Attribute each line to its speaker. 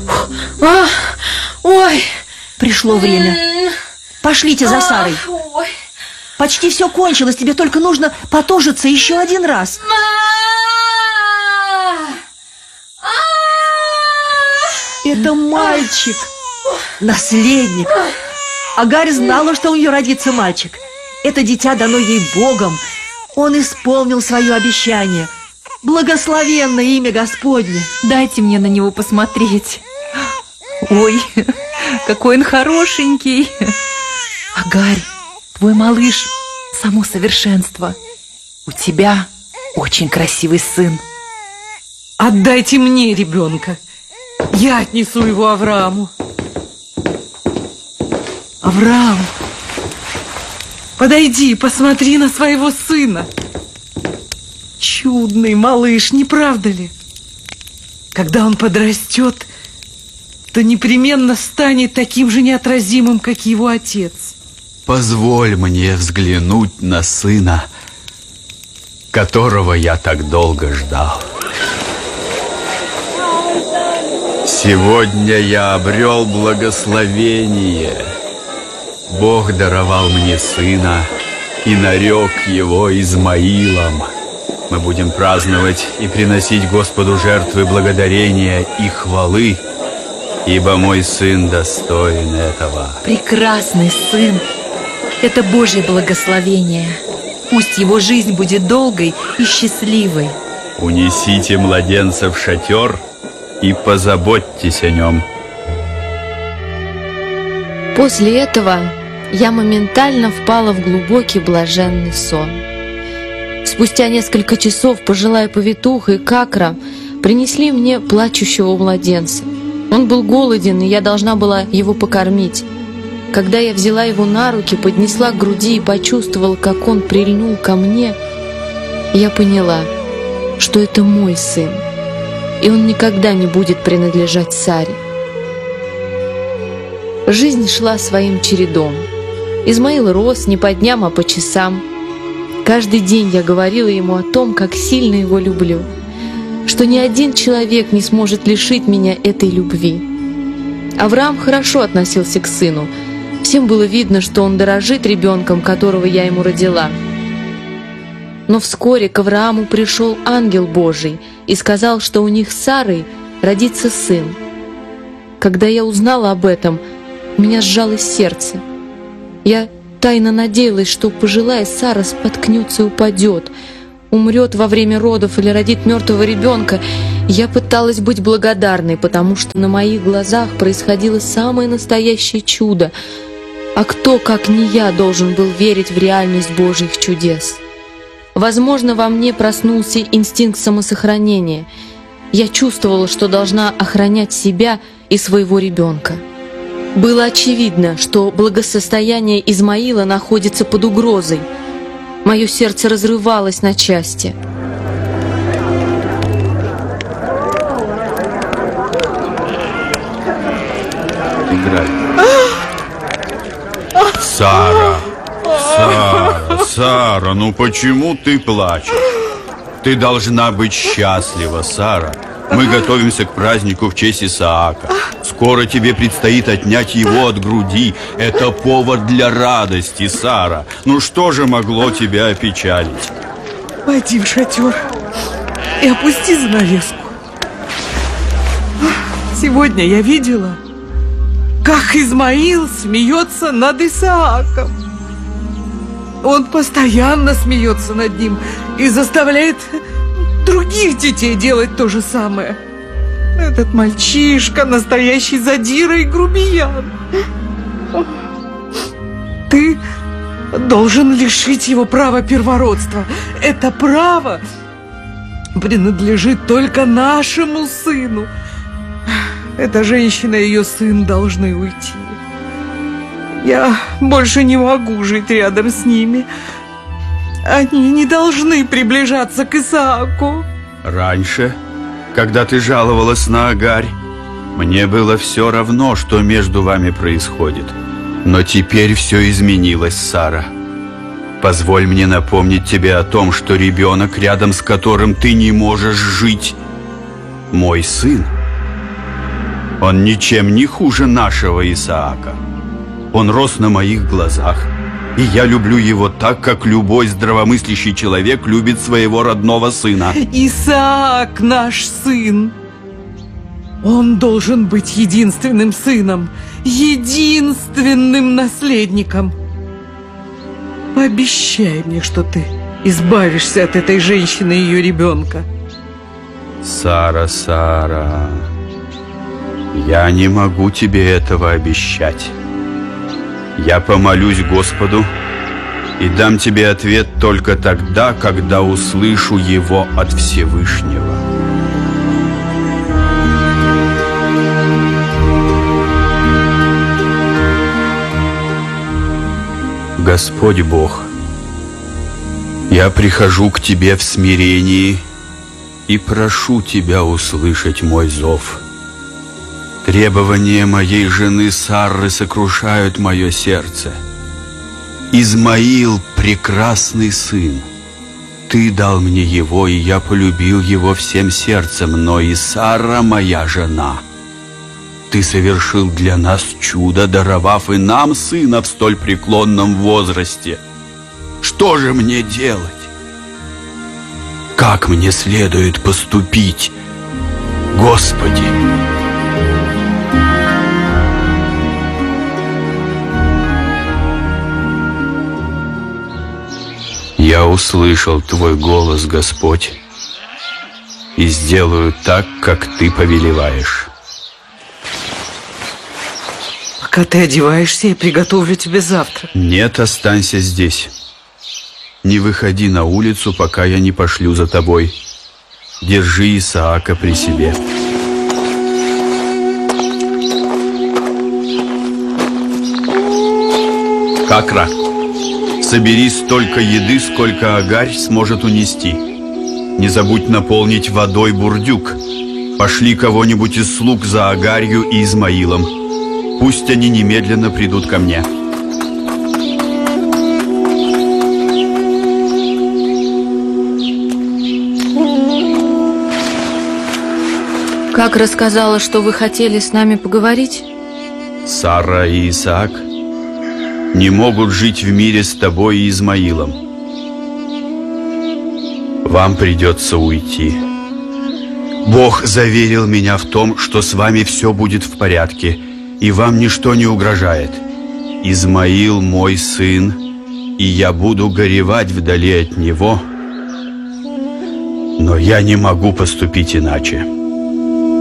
Speaker 1: Ой!
Speaker 2: Пришло время. Пошлите за Сарой.
Speaker 1: Ой!
Speaker 2: Почти все кончилось, тебе только нужно потужиться еще один раз. Это мальчик, наследник. Агарь знала, что у нее родится мальчик. Это дитя дано ей Богом. Он исполнил свое обещание. Благословенное имя Господне.
Speaker 1: Дайте мне на него посмотреть. Ой, какой он хорошенький. Агарь, твой малыш – само совершенство. У тебя очень красивый сын.
Speaker 3: Отдайте мне ребенка. Я отнесу его Аврааму. Авраам, подойди, посмотри на своего сына. Чудный малыш, не правда ли? Когда он подрастет, то непременно станет таким же неотразимым, как его отец.
Speaker 4: Позволь мне взглянуть на сына, которого я так долго ждал. Сегодня я обрел благословение. Бог даровал мне сына и нарек его Измаилом. Мы будем праздновать и приносить Господу жертвы благодарения и хвалы, ибо мой сын достоин этого.
Speaker 1: Прекрасный сын. Это Божье благословение. Пусть его жизнь будет долгой и счастливой.
Speaker 4: Унесите младенца в шатер и позаботьтесь о нем.
Speaker 5: После этого я моментально впала в глубокий блаженный сон. Спустя несколько часов пожилая повитуха и Какра принесли мне плачущего младенца. Он был голоден, и я должна была его покормить. Когда я взяла его на руки, поднесла к груди и почувствовала, как он прильнул ко мне, я поняла, что это мой сын, и он никогда не будет принадлежать Саре. Жизнь шла своим чередом. Измаил рос не по дням, а по часам. Каждый день я говорила ему о том, как сильно его люблю, что ни один человек не сможет лишить меня этой любви. Авраам хорошо относился к сыну. Всем было видно, что он дорожит ребенком, которого я ему родила. Но вскоре к Аврааму пришел ангел Божий и сказал, что у них с Сарой родится сын. Когда я узнала об этом, у меня сжалось сердце. Я тайно надеялась, что пожилая Сара споткнется и упадет, умрет во время родов или родит мертвого ребенка. Я пыталась быть благодарной, потому что на моих глазах происходило самое настоящее чудо. А кто, как не я, должен был верить в реальность Божьих чудес? Возможно, во мне проснулся инстинкт самосохранения. Я чувствовала, что должна охранять себя и своего ребенка. Было очевидно, что благосостояние Измаила находится под угрозой. Мое сердце разрывалось на части.
Speaker 4: Играй. Сара, ну почему ты плачешь? Ты должна быть счастлива, Сара. Мы готовимся к празднику в честь Исаака. Скоро тебе предстоит отнять его от груди. Это повод для радости, Сара. Ну что же могло тебя опечалить?
Speaker 3: Пойди в шатер и опусти занавеску. Сегодня я видела, как Измаил смеется над Исааком. Он постоянно смеется над ним и заставляет других детей делать то же самое. Этот мальчишка настоящий задира и грубиян. Ты должен лишить его права первородства. Это право принадлежит только нашему сыну. Эта женщина и ее сын должны уйти. Я больше не могу жить рядом с ними. Они не должны приближаться к Исааку.
Speaker 4: Раньше, когда ты жаловалась на Агарь, мне было все равно, что между вами происходит. Но теперь все изменилось, Сара. Позволь мне напомнить тебе о том, что ребенок, рядом с которым ты не можешь жить, мой сын. Он ничем не хуже нашего Исаака. Он рос на моих глазах, и я люблю его так, как любой здравомыслящий человек любит своего родного сына.
Speaker 3: Исаак наш сын. Он должен быть единственным сыном, единственным наследником. Пообещай мне, что ты избавишься от этой женщины и ее ребенка.
Speaker 4: Сара, Сара, я не могу тебе этого обещать. Я помолюсь Господу и дам тебе ответ только тогда, когда услышу его от Всевышнего. Господь Бог, я прихожу к Тебе в смирении и прошу Тебя услышать мой зов. Требования моей жены Сарры сокрушают мое сердце. Измаил – прекрасный сын. Ты дал мне его, и я полюбил его всем сердцем, но и Сара моя жена. Ты совершил для нас чудо, даровав и нам сына в столь преклонном возрасте. Что же мне делать? Как мне следует поступить, Господи? Я услышал Твой голос, Господь, и сделаю так, как Ты повелеваешь.
Speaker 3: Пока ты одеваешься, я приготовлю тебе завтрак.
Speaker 4: Нет, останься здесь. Не выходи на улицу, пока я не пошлю за тобой. Держи Исаака при себе. Какра, собери столько еды, сколько Агарь сможет унести. Не забудь наполнить водой бурдюк. Пошли кого-нибудь из слуг за Агарью и Измаилом. Пусть они немедленно придут ко мне.
Speaker 5: Как рассказала, что вы хотели с нами поговорить?
Speaker 4: Сара и Исаак не могут жить в мире с тобой и Измаилом. Вам придется уйти. Бог заверил меня в том, что с вами все будет в порядке, и вам ничто не угрожает. Измаил мой сын, и я буду горевать вдали от него, но я не могу поступить иначе.